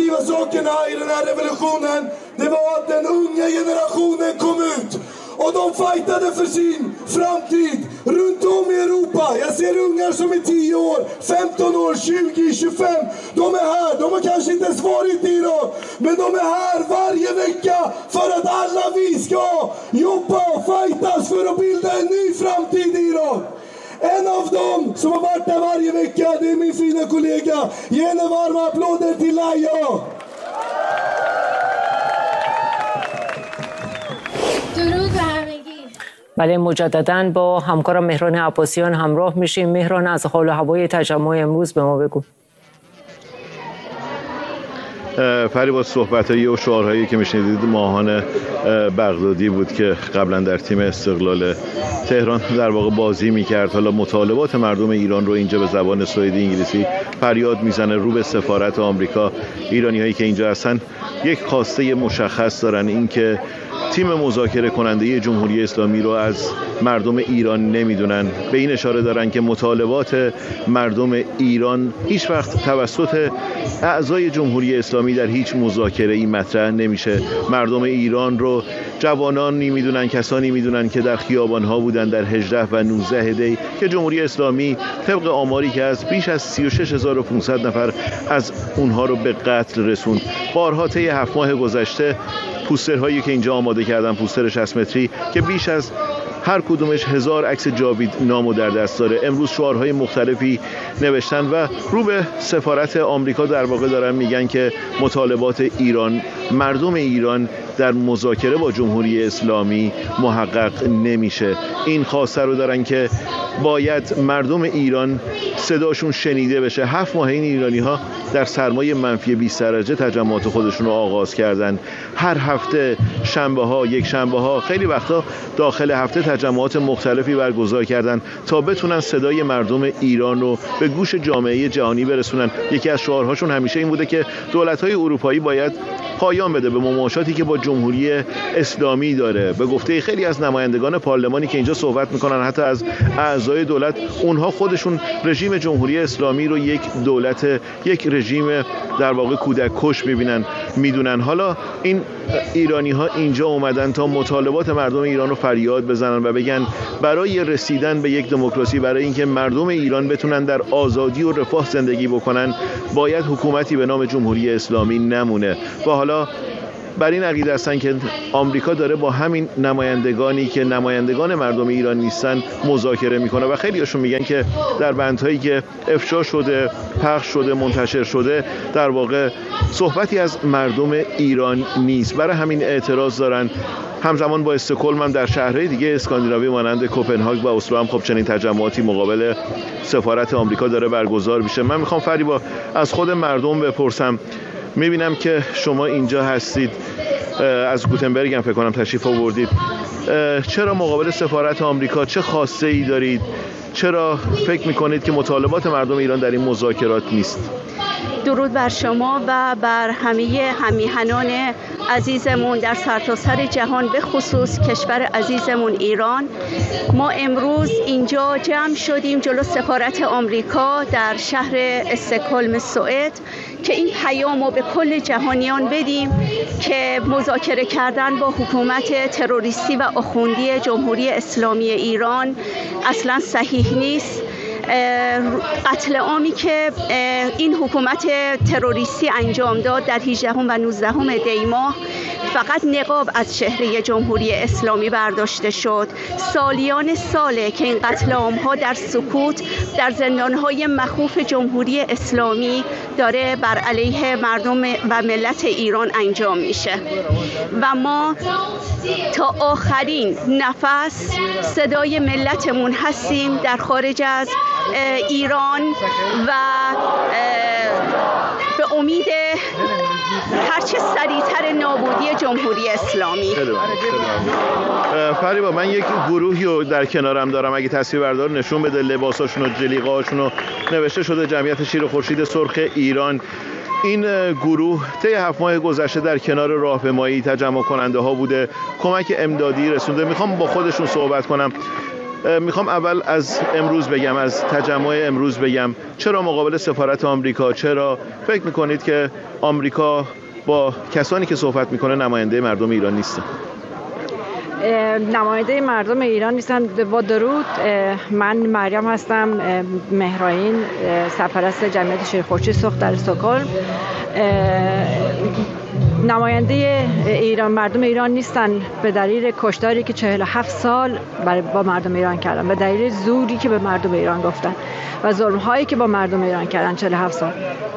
positiva sakerna i den här revolutionen, det var att den unga generationen kom ut och de fightade för sin framtid runt om i Europa. Jag ser ungar som är 10 år, 15 år, 20, 25. De är här, de har kanske inte ens varit i Iran, men de är här varje vecka för att alla vi ska jobba och fightas för att bilda en ny framtid i Iran. En av dem som har varit där varje vecka, det är min fina kollega. Ge henne varma applåder till Laia. بله، مجدداً با همکارم مهران عباسیان همراه میشیم. مهران، از حال و هوای تجمع امروز به ما بگو. فریبا، صحبت‌هایی و شعارهایی که میشنیدید ماهان بغدادی بود که قبلا در تیم استقلال تهران در واقع بازی میکرد. حالا مطالبات مردم ایران رو اینجا به زبان سوئدی انگلیسی فریاد میزنه رو به سفارت آمریکا. ایرانی‌هایی که اینجا هستن یک خواسته مشخص دارن، این که تیم مذاکره کننده جمهوری اسلامی رو از مردم ایران نمیدونن. به این اشاره دارن که مطالبات مردم ایران هیچ وقت توسط اعضای جمهوری اسلامی در هیچ مذاکره‌ای مطرح نمیشه. مردم ایران رو جوانانی میدونن، کسانی میدونن که در خیابان‌ها بودن در 18 و 19 دی که جمهوری اسلامی طبق آماری که از بیش از 36500 نفر از اونها رو به قتل رسوند. بارها طی 7 ماه گذشته پوسترهایی که اینجا آماده کردن، پوستر 60 متری که بیش از هر کدومش 1000 عکس جاوید نامو در دست داره، امروز شعارهای مختلفی نوشتن و رو به سفارت آمریکا در واقع دارن میگن که مطالبات ایران، مردم ایران در مذاکره با جمهوری اسلامی محقق نمیشه. این خواسته رو دارن که باید مردم ایران صداشون شنیده بشه. 7 ماه این ایرانی‌ها در سرمای منفی 20 درجه تجمعات خودشون رو آغاز کردن. هر هفته شنبه‌ها، یک شنبه‌ها، خیلی وقتا داخل هفته تجمعات مختلفی برگزار کردن تا بتونن صدای مردم ایران رو به گوش جامعه جهانی برسونن. یکی از شعارهاشون همیشه این بوده که دولت‌های اروپایی باید پایان بده به مماشاتی که با جمهوری اسلامی داره. به گفته خیلی از نمایندگان پارلمانی که اینجا صحبت میکنن، حتی از اعضای دولت، اونها خودشون رژیم جمهوری اسلامی رو یک دولت، یک رژیم در واقع کودک کش میدونن. حالا این ایرانی ها اینجا اومدن تا مطالبات مردم ایران رو فریاد بزنن و بگن برای رسیدن به یک دموکراسی، برای اینکه مردم ایران بتونن در آزادی و رفاه زندگی بکنن، باید حکومتی به نام جمهوری اسلامی نمونه. و حالا بر این عقیده هستن که آمریکا داره با همین نمایندگانی که نمایندگان مردم ایران نیستن مذاکره میکنه و خیلی هاشون میگن که در بندهایی که افشا شده، پخش شده، منتشر شده، در واقع صحبتی از مردم ایران نیست. برای همین اعتراض دارن. همزمان با استکهلم هم در شهرهای دیگه اسکاندیناوی مانند کوپنهاگ و اسلو هم خب چنین تجمعاتی مقابل سفارت آمریکا داره برگزار میشه. من میخوام فریبا از خود مردم بپرسم، میبینم که شما اینجا هستید، از گوتنبرگ هم فکر کنم تشریف آوردید. چرا مقابل سفارت آمریکا چه خواسته ای دارید؟ چرا فکر میکنید که مطالبات مردم ایران در این مذاکرات نیست؟ درود بر شما و بر همه همیهنان عزیزمون در سرتاسر جهان، به خصوص کشور عزیزمون ایران. ما امروز اینجا جمع شدیم جلو سفارت آمریکا در شهر استکهلم سوئد که این پیامو به کل جهانیان بدیم که مذاکره کردن با حکومت تروریستی و آخوندی جمهوری اسلامی ایران اصلا صحیح نیست. قتل عامی که این حکومت تروریستی انجام داد در 18 و 19 دی ماه فقط نقاب از چهره جمهوری اسلامی برداشته شد. سالیان ساله که این قتل عام‌ها در سکوت در زندان‌های مخوف جمهوری اسلامی داره بر علیه مردم و ملت ایران انجام میشه و ما تا آخرین نفس صدای ملتمون هستیم در خارج از ایران و به امید هرچه سریعتر نابودی جمهوری اسلامی. فریبا، من یک گروهی رو در کنارم دارم، اگه تصویر بردار نشون بده، لباساشون و جلیقه‌هاشون رو نوشته شده جمعیت شیر خورشید سرخ ایران. این گروه طی 7 ماه گذشته در کنار راهپیمایی تجمع کننده ها بوده، کمک امدادی رسونده. میخوام با خودشون صحبت کنم. میخوام اول از امروز بگم، از تجمع امروز بگم. چرا مقابل سفارت آمریکا؟ چرا فکر میکنید که آمریکا با کسانی که صحبت میکنه نماینده مردم ایران نیستن؟ نماینده مردم ایران نیستن. با درود، من مریم هستم، مهرائین، سرپرست جمعیت شیر خورشید سرخ در استکهلم. نماینده ایران مردم ایران نیستن به دلیل کشتاری که 47 سال با مردم ایران کردن، به دلیل زوری که به مردم ایران گفتن و ظلم‌هایی که با مردم ایران کردن 47 سال.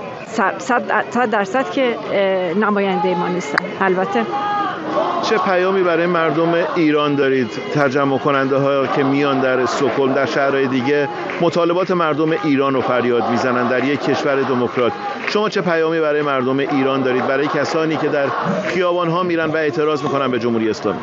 100% که نماینده ما نیستن. البته چه پیامی برای مردم ایران دارید؟ تجمع کننده ها که میان در استکهلم، در شهرهای دیگه مطالبات مردم ایران رو فریاد میزنن در یک کشور دموکرات. شما چه پیامی برای مردم ایران دارید، برای کسانی که در خیابان ها میرن و اعتراض میکنن به جمهوری اسلامی؟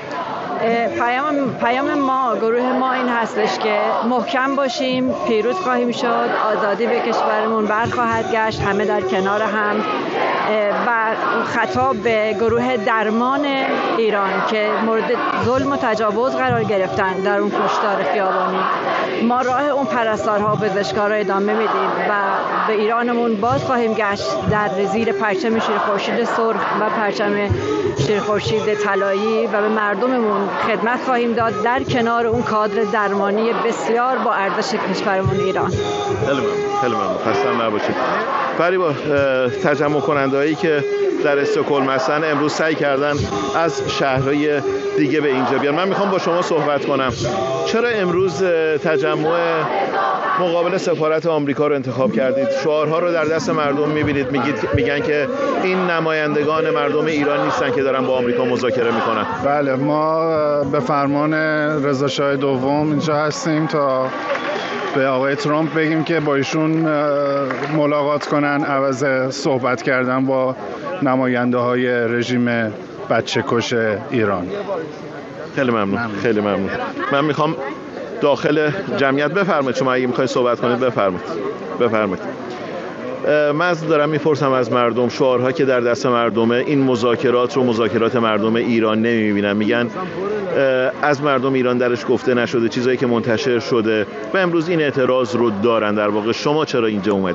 پیام ما، گروه ما این هستش که محکم باشیم، پیروز خواهیم شد، آزادی به کشورمون برخواهد گشت، همه در کنار هم. و خطاب به گروه درمان ایران که مورد ظلم و تجاوز قرار گرفتن در اون کشتار خیابانی، ما راه اون پرستارها و پزشکارها ادامه میدیم و به ایرانمون باز خواهیم گشت در زیر پرچم شیر خورشید سرخ و پرچم شیر خورشید طلایی و به مردممون خدمت خواهیم داد در کنار اون کادر درمانی بسیار با ارزش کشورمون ایران. خیلی ممنون. خسته نباشید. فریبا، تجمع کننده‌هایی که در استکهلم هستن امروز سعی کردن از شهرهای دیگه به اینجا بیان. من میخوام با شما صحبت کنم. چرا امروز تجمع مقابل سفارت آمریکا رو انتخاب کردید؟ شعارها رو در دست مردم میبینید، میگن که این نمایندگان مردم ایران نیستن که دارن با آمریکا مذاکره میکنن. بله، ما به فرمان رضا شاه دوم اینجا هستیم تا به آقای ترامپ بگیم که با ایشون ملاقات کنن عوض صحبت کردن با نماینده های رژیم بچه کش ایران. خیلی ممنون. خیلی ممنون. من میخوام داخل جمعیت بفرمایید، شما اگه میخواید صحبت کنید بفرمایید. من دارم میپرسم از مردم، شعارها که در دست مردمه، این مذاکرات رو مذاکرات مردم ایران نمیبینن، میگن از مردم ایران درش گفته نشده، چیزایی که منتشر شده و امروز این اعتراض رو دارن. در واقع شما چرا اینجا اومدید؟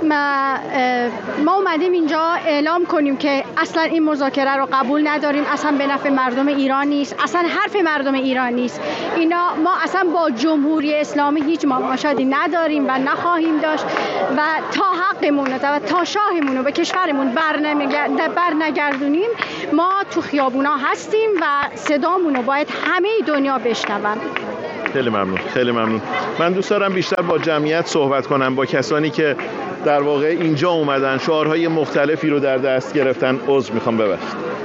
ما اومدیم اینجا اعلام کنیم که اصلا این مذاکره رو قبول نداریم، اصلا به نفع مردم ایران نیست، اصلا حرف مردم ایران نیست. ما اصلا با جمهوری اسلامی هیچ مماشاتی نداریم و نخواهیم داشت و تا حقمون و تا شاهمون رو به کشورمون برنگردونیم ما تو خیابونا هستیم و صدامون رو باید همه دنیا بشنون. خیلی ممنون. خیلی ممنون. من دوست دارم بیشتر با جمعیت صحبت کنم، با کسانی که در واقع اینجا اومدن، شعارهای مختلفی رو در دست گرفتن. عذر میخوام، ببخشید.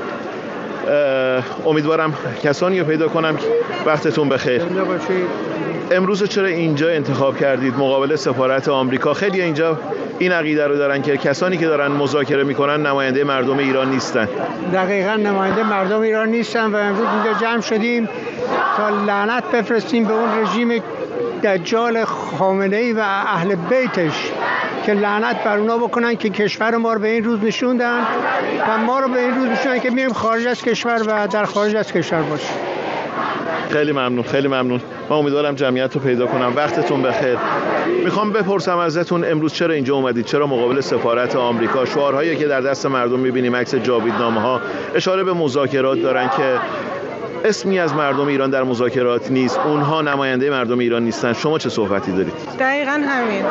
امیدوارم کسانی رو پیدا کنم. وقتتون بخیر. امروز چرا اینجا انتخاب کردید مقابل سفارت آمریکا؟ خیلی اینجا این عقیده رو دارن که کسانی که دارن مذاکره میکنن نماینده مردم ایران نیستن. دقیقاً نماینده مردم ایران نیستن و امروز اینجا جمع شدیم تا لعنت بفرستیم به اون رژیم دجال خامنه‌ای و اهل بیتش که لعنت بر اونا بکنن که کشور ما رو به این روز نشوندن و ما رو به این روز نشوندن که میریم خارج از کشور و در خارج از کشور باشیم. خیلی ممنون. خیلی ممنون. من امیدوارم جمعیت رو پیدا کنم. وقتتون بخیر. میخوام بپرسم ازتون امروز چرا اینجا اومدید؟ چرا مقابل سفارت آمریکا؟ شعارهایی که در دست مردم میبینیم، عکس جاویدنامه‌ها اشاره به مذاکرات دارن که اسمی از مردم ایران در مذاکرات نیست، اونها نماینده مردم ایران نیستن. شما چه صحبتی دارید؟ دقیقاً همین.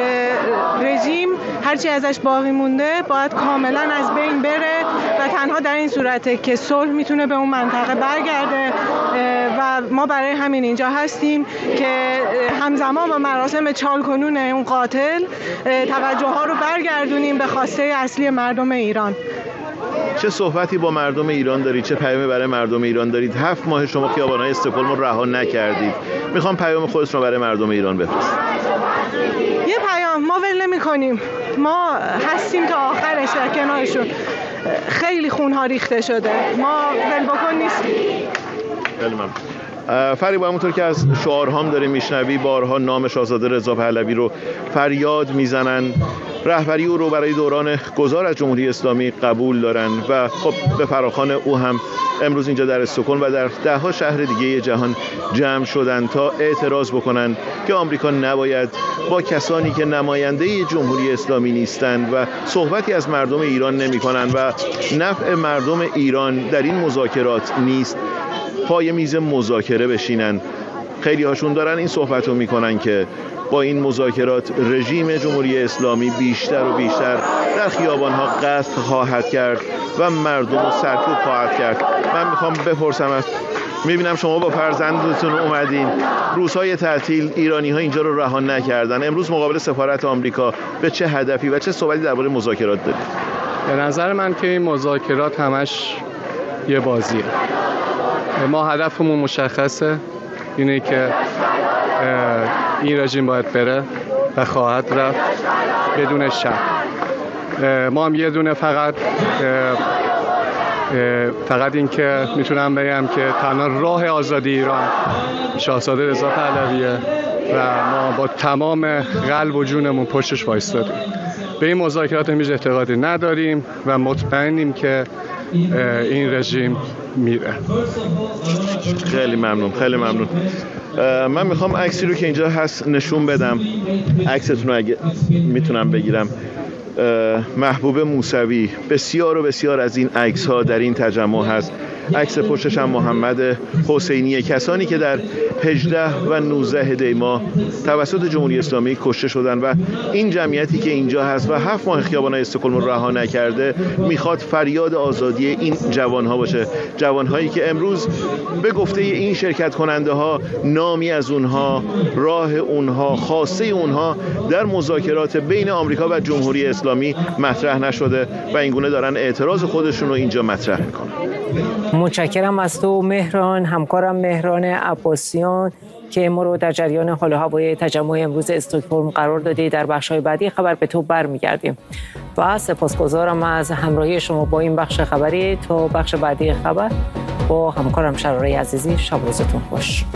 رژیم هرچی ازش باقی مونده باید کاملا از بین بره و تنها در این صورته که صلح میتونه به اون منطقه برگرده و ما برای همین اینجا هستیم که همزمان با مراسم چالکنون اون قاتل توجه ها رو برگردونیم به خواسته اصلی مردم ایران. چه صحبتی با مردم ایران دارید؟ چه پیامی برای مردم ایران دارید؟ 7 ماه شما خیابان‌های استکهلم رو رها نکردید. میخوام پیام خودتون رو برای مردم ایران بفرستید. یه پیام، ما ول نمی‌کنیم. ما هستیم تا آخرش در کنارشون. خیلی خون‌ها ریخته شده. ما ول بکن نیستیم. خیلی ممنون. فریبا، همونطور که از شعارهام داریم میشنوی، بارها نام شاهزاده رضا پهلوی رو فریاد میزنن. رهبری او رو برای دوران گذار از جمهوری اسلامی قبول دارن و خب به فراخوان او هم امروز اینجا در استکهلم و در ده‌ها شهر دیگه جهان جمع شدن تا اعتراض بکنن که آمریکا نباید با کسانی که نماینده جمهوری اسلامی نیستند و صحبتی از مردم ایران نمی‌کنند و نفع مردم ایران در این مذاکرات نیست پای میز مذاکره بشینن. خیلی هاشون دارن این صحبت رو میکنن که با این مذاکرات رژیم جمهوری اسلامی بیشتر و بیشتر در خیابانها قتل خواهد کرد و مردم رو سرکوب خواهد کرد. من میخوام بپرسم میبینم شما با فرزندتون اومدین، روزهای تعطیل ایرانی ها اینجا رو رها نکردن، امروز مقابل سفارت آمریکا به چه هدفی و چه صحبتی درباره مذاکرات دارید؟ به نظر من که این مذاکرات همش یه بازیه. ما هدفمون مشخصه، اینه که این رژیم باید بره و خواهد رفت بدون شک. ما هم یه دونه فقط این که میتونم بگم که تنها راه آزادی ایران شاهزاده رضا پهلویه و ما با تمام قلب و جونمون پشتش وایستادیم. به این مذاکرات هیچ اعتقادی نداریم و مطمئنیم که این رژیم میره. خیلی ممنون، خیلی ممنون. من میخوام عکسی رو که اینجا هست نشون بدم، عکستون رو اگه میتونم بگیرم. محبوب موسوی، بسیار و بسیار از این عکس ها در این تجمع هست. عکس پشتش هم محمد حسینیه، کسانی که در 18 و 19 دی ماه توسط جمهوری اسلامی کشته شدن و این جمعیتی که اینجا هست و 7 ماه خیابان‌های استکهلم رو رها نکرده میخواد فریاد آزادی این جوان‌ها باشه، جوان‌هایی که امروز به گفته این شرکت کننده ها نامی از اونها، راه اونها، خواسته اونها در مذاکرات بین آمریکا و جمهوری اسلامی مطرح نشده و اینگونه دارن اعتراض خودشون رو اینجا مطرح میکنن. متشکرم از تو مهران، همکارم مهران عباسیان که ما رو در جریان حال و هوای تجمع امروز استکهلم قرار دادی. در بخش‌های بعدی خبر به تو برمیگردیم و سپاسگزارم از همراهی شما با این بخش خبری. تا بخش بعدی خبر با همکارم شراره عزیزی، شب روزتون خوش.